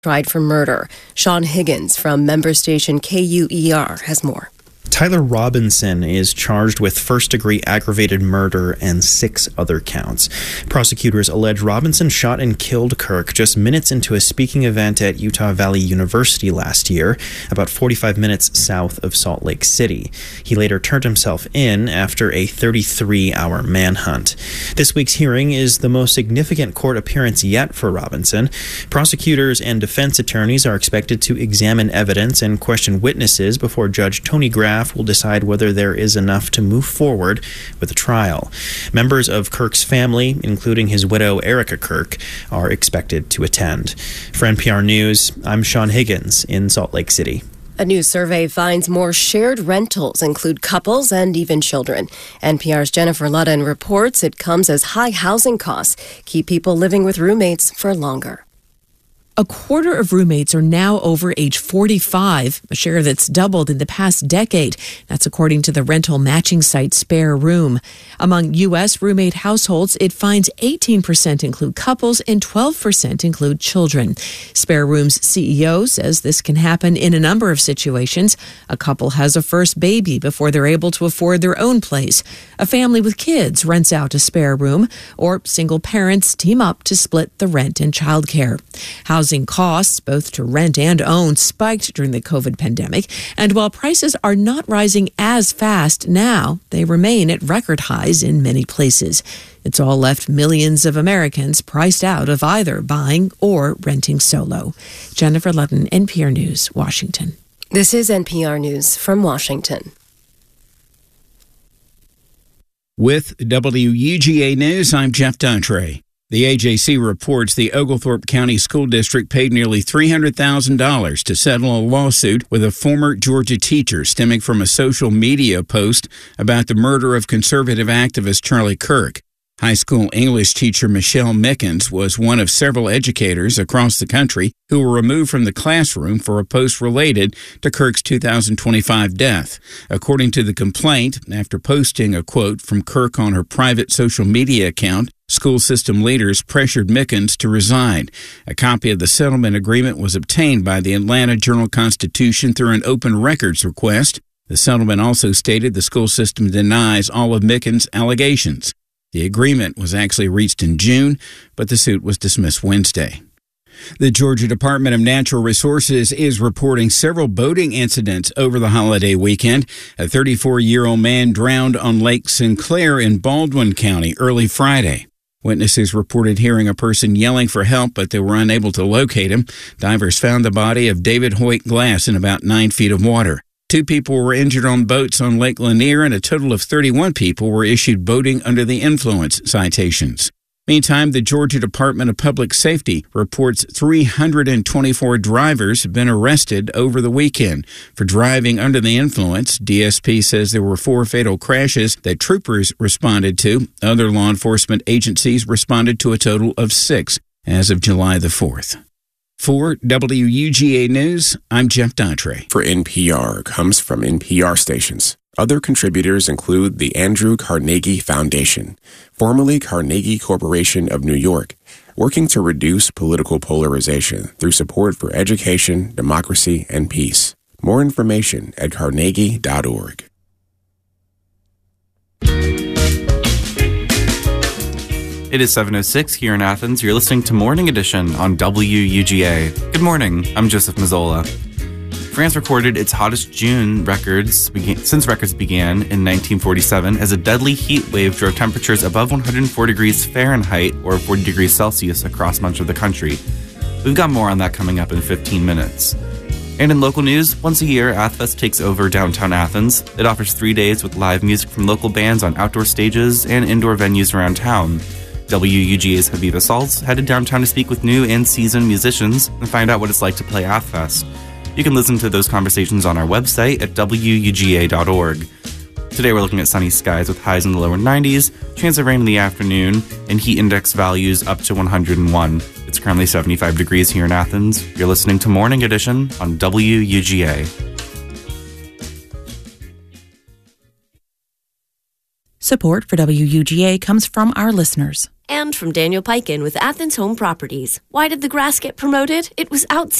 tried for murder. Sean Higgins from member station KUER has more. Tyler Robinson is charged with first-degree aggravated murder and 6 other counts. Prosecutors allege Robinson shot and killed Kirk just minutes into a speaking event at Utah Valley University last year, about 45 minutes south of Salt Lake City. He later turned himself in after a 33-hour manhunt. This week's hearing is the most significant court appearance yet for Robinson. Prosecutors and defense attorneys are expected to examine evidence and question witnesses before Judge Tony Graff will decide whether there is enough to move forward with the trial. Members of Kirk's family, including his widow Erica Kirk, are expected to attend. For NPR News, I'm Sean Higgins in Salt Lake City. A new survey finds more shared rentals include couples and even children. NPR's Jennifer Ludden reports it comes as high housing costs keep people living with roommates for longer. A quarter of roommates are now over age 45, a share that's doubled in the past decade. That's according to the rental matching site Spare Room. Among U.S. roommate households, it finds 18% include couples and 12% include children. Spare Room's CEO says this can happen in a number of situations. A couple has a first baby before they're able to afford their own place. A family with kids rents out a spare room, or single parents team up to split the rent and childcare. Housing costs, both to rent and own, spiked during the COVID pandemic, and while prices are not rising as fast now, they remain at record highs in many places. It's all left millions of Americans priced out of either buying or renting solo. Jennifer Ludden, NPR News, Washington. This is NPR News from Washington. With WUGA News, I'm Jeff Dontre. The AJC reports the Oglethorpe County School District paid nearly $300,000 to settle a lawsuit with a former Georgia teacher stemming from a social media post about the murder of conservative activist Charlie Kirk. High school English teacher Michelle Mickens was one of several educators across the country who were removed from the classroom for a post related to Kirk's 2025 death. According to the complaint, after posting a quote from Kirk on her private social media account, school system leaders pressured Mickens to resign. A copy of the settlement agreement was obtained by the Atlanta Journal-Constitution through an open records request. The settlement also stated the school system denies all of Mickens' allegations. The agreement was actually reached in June, but the suit was dismissed Wednesday. The Georgia Department of Natural Resources is reporting several boating incidents over the holiday weekend. A 34-year-old man drowned on Lake Sinclair in Baldwin County early Friday. Witnesses reported hearing a person yelling for help, but they were unable to locate him. Divers found the body of David Hoyt Glass in about 9 feet of water. 2 people were injured on boats on Lake Lanier, and a total of 31 people were issued boating under the influence citations. Meantime, the Georgia Department of Public Safety reports 324 drivers have been arrested over the weekend for driving under the influence. DSP says there were 4 fatal crashes that troopers responded to. Other law enforcement agencies responded to a total of 6 as of July the 4th. For WUGA News, I'm Jeff Dontre. For NPR comes from NPR stations. Other contributors include the Andrew Carnegie Foundation, formerly Carnegie Corporation of New York, working to reduce political polarization through support for education, democracy, and peace. More information at carnegie.org. It is 7:06 here in Athens. You're listening to Morning Edition on WUGA. Good morning. I'm Joseph Mazzola. France recorded its hottest June since records began in 1947 as a deadly heat wave drove temperatures above 104 degrees Fahrenheit or 40 degrees Celsius across much of the country. We've got more on that coming up in 15 minutes. And in local news, once a year, AthFest takes over downtown Athens. It offers 3 days with live music from local bands on outdoor stages and indoor venues around town. WUGA's Habiba Salz headed downtown to speak with new and seasoned musicians and find out what it's like to play AthFest. You can listen to those conversations on our website at WUGA.org. Today we're looking at sunny skies with highs in the lower 90s, chance of rain in the afternoon, and heat index values up to 101. It's currently 75 degrees here in Athens. You're listening to Morning Edition on WUGA. Support for WUGA comes from our listeners. And from Daniel Peikin with Athens Home Properties. Why did the grass get promoted? It was outside.